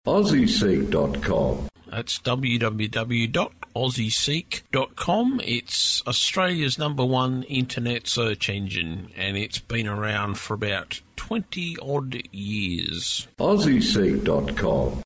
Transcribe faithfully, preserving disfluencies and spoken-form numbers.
Aussie Seek dot com. That's w w w dot aussie seek dot com. It's Australia's number one internet search engine, and it's been around for about twenty odd years. Aussie Seek dot com.